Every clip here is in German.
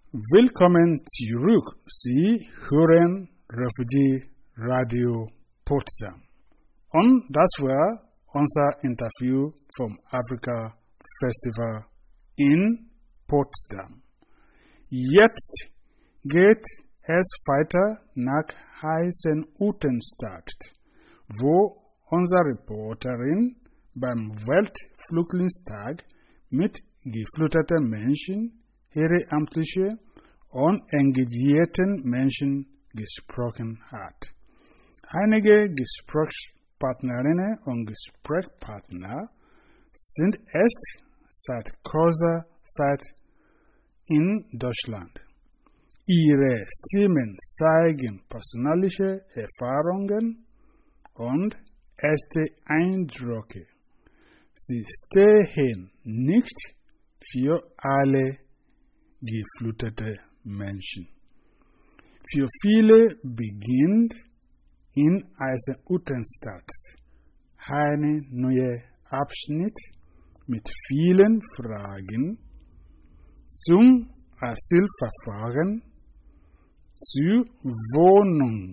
Willkommen zurück. Sie hören Refugee Radio Potsdam. Und das war unser Interview vom Afrika Festival in Potsdam. Jetzt geht es weiter nach Heißen-Utenstadt, wo unsere Reporterin beim Weltflüchtlingstag mit geflüchteten Menschen, ehrenamtliche und engagierten Menschen gesprochen hat. Einige Gesprächspartnerinnen und Gesprächspartner sind erst seit kurzer Zeit in Deutschland. Ihre Stimmen zeigen persönliche Erfahrungen und erste Eindrücke. Sie stehen nicht für alle geflüchtete Menschen. Für viele beginnt in Heißen-Utenstadt ein neuer Abschnitt mit vielen Fragen zum Asylverfahren, zu Wohnung,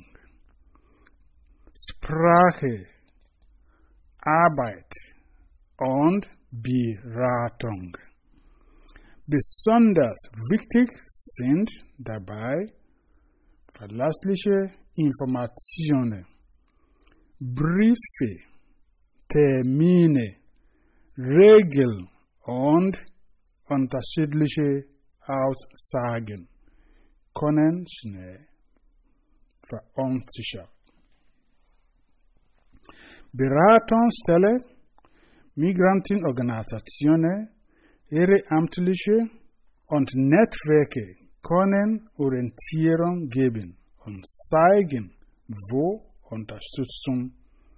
Sprache, Arbeit und Beratung. Besonders wichtig sind dabei verlässliche Informationen, Briefe, Termine, Regeln und unterschiedliche Aussagen können schnell verunsichern. Beratungsstelle, Migrantenorganisationen, Ehrenamtliche und Netzwerke können Orientierung geben und zeigen, wo Unterstützung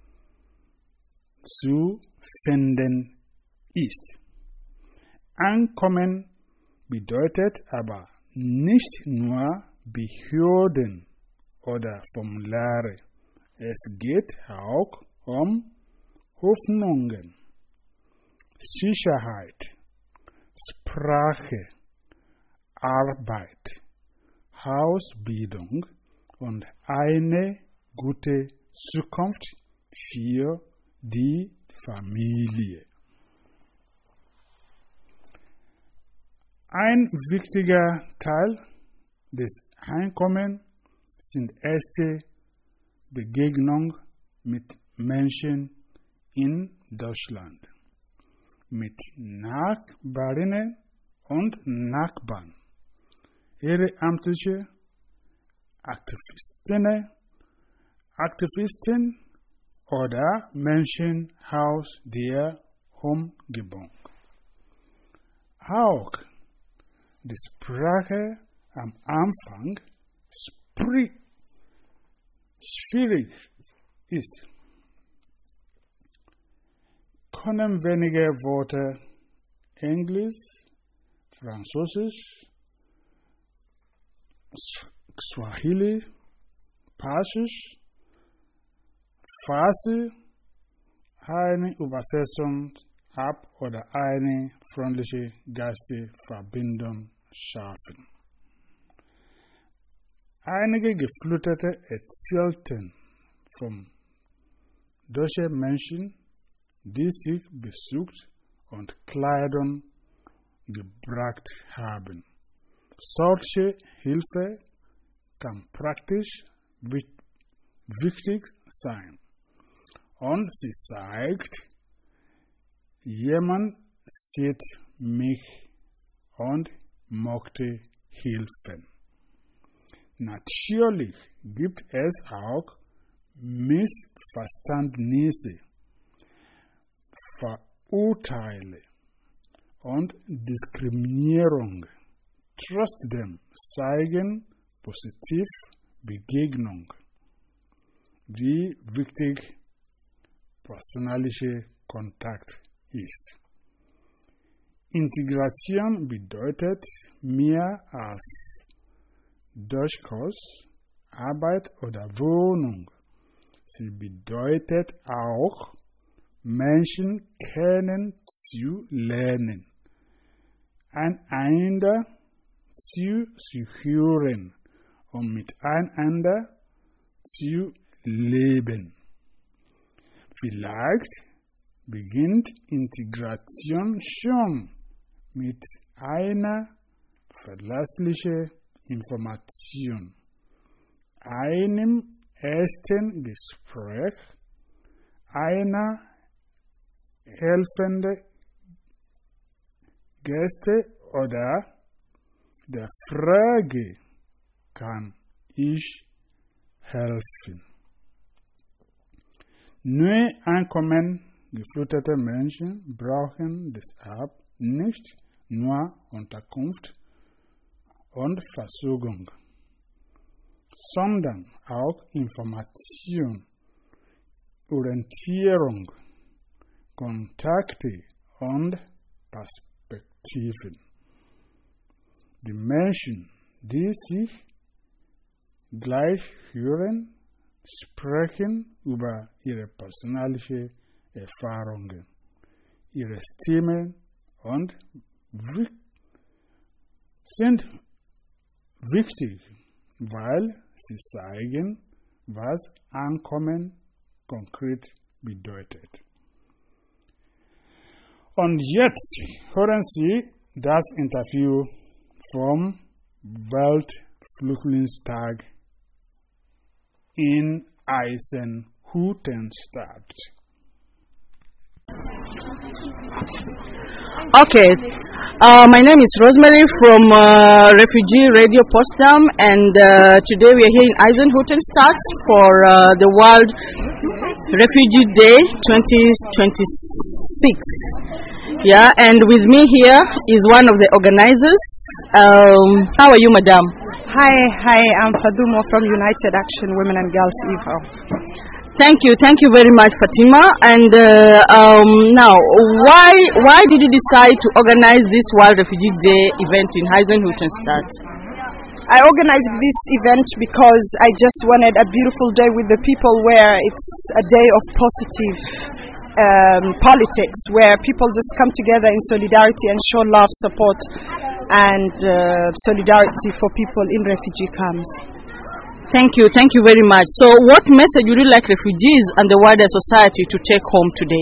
zu finden ist. Ankommen bedeutet aber nicht nur Behörden oder Formulare. Es geht auch um Hoffnungen, Sicherheit, Sprache, Arbeit, Ausbildung und eine gute Zukunft für die Familie. Ein wichtiger Teil des Einkommens sind erste Begegnungen mit Menschen in Deutschland, mit Nachbarinnen und Nachbarn, Ehrenamtliche, Aktivisten oder Menschen aus der Umgebung. Auch die Sprache am Anfang schwierig ist. Können wenige Worte Englisch, Französisch, Swahili, Persisch, Farsi eine Übersetzung ab oder eine freundliche Geisterverbindung schaffen. Einige Geflüchtete erzählten von deutschen Menschen, die sich besucht und Kleidung gebracht haben. Solche Hilfe kann praktisch wichtig sein. Und sie zeigt, jemand sieht mich und möchte helfen. Natürlich gibt es auch Missverständnisse, Verurteile und Diskriminierung. Trotzdem zeigen positiv Begegnung, wie wichtig persönlicher Kontakt ist. Integration bedeutet mehr als Deutschkurs, Arbeit oder Wohnung. Sie bedeutet auch, Menschen kennenzulernen, einander zuzuhören und miteinander zu leben. Vielleicht beginnt Integration schon mit einer verlässlichen Information, einem ersten Gespräch, einer helfenden Geste oder der Frage, kann ich helfen? Neu ankommen geflüchtete Menschen brauchen deshalb nicht nur Unterkunft und Versorgung, sondern auch Information, Orientierung, Kontakte und Perspektiven. Die Menschen, die sich gleich hören, sprechen über ihre persönlichen Erfahrungen, ihre Stimmen und sind wichtig, weil sie zeigen, was Ankommen konkret bedeutet. Und jetzt hören Sie das Interview vom Weltflüchtlingstag in Eisenhüttenstadt. Okay, my name is Rosemary from Refugee Radio Potsdam, and today we are here in Eisenhüttenstadt for the World Refugee Day 2026. Yeah, and with me here is one of the organizers. How are you, madam? Hi, I'm Fadumo from United Action Women and Girls EVO. Thank you very much, Fatima. And now, why did you decide to organize this World Refugee Day event in Eisenhüttenstadt? I organized this event because I just wanted a beautiful day with the people where it's a day of positive politics, where people just come together in solidarity and show love, support, and solidarity for people in refugee camps. Thank you very much. So what message would you like refugees and the wider society to take home today?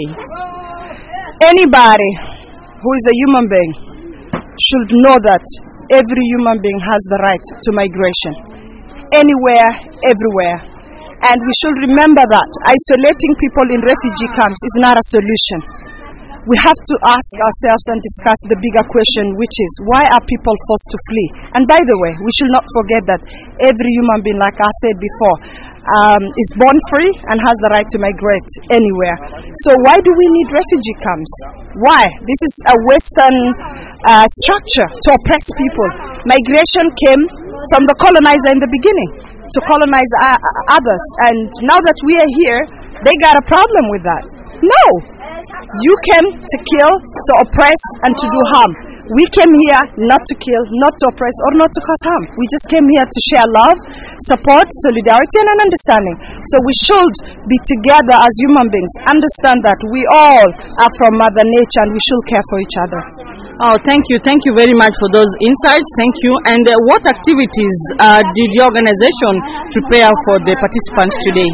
Anybody who is a human being should know that every human being has the right to migration, anywhere, everywhere. And we should remember that isolating people in refugee camps is not a solution. We have to ask ourselves and discuss the bigger question, which is, why are people forced to flee? And by the way, we should not forget that every human being, like I said before, is born free and has the right to migrate anywhere. So why do we need refugee camps? Why? This is a Western structure to oppress people. Migration came from the colonizer in the beginning to colonize others. And now that we are here, they got a problem with that. No! You came to kill, to oppress, and to do harm. We came here not to kill, not to oppress, or not to cause harm. We just came here to share love, support, solidarity, and an understanding. So we should be together as human beings, understand that we all are from Mother Nature and we should care for each other. Oh, thank you very much for those insights. Thank you. And what activities did your organization prepare for the participants today?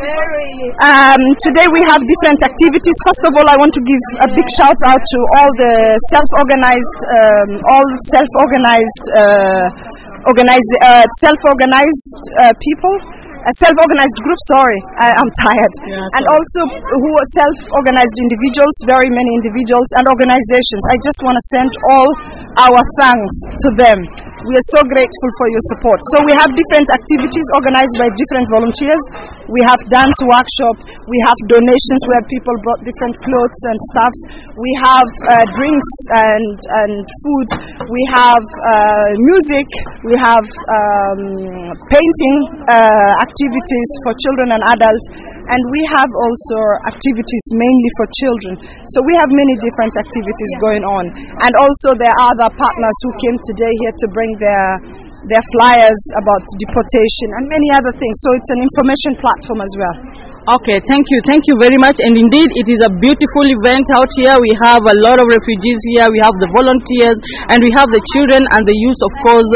Today we have different activities. First of all, I want to give a big shout out to all the self-organized people. Self-organized group, I'm tired. Yeah, and also who are self-organized individuals, very many individuals and organizations. I just want to send all our thanks to them. We are so grateful for your support. So we have different activities organized by different volunteers. We have dance workshop. We have donations where people brought different clothes and stuffs. We have drinks and food. We have music. We have painting activities for children and adults. And we have also activities mainly for children. So we have many different activities going on. And also there are other partners who came today here to bring their flyers about deportation and many other things. So it's an information platform as well. Okay, thank you very much. And indeed, it is a beautiful event out here. We have a lot of refugees here. We have the volunteers, and we have the children and the youth, of course,